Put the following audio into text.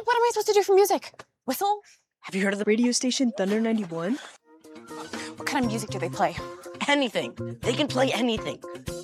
What am I supposed to do for music? Whistle? Have you heard of the radio station Thunder 91? What kind of music do they play? Anything. They can play anything.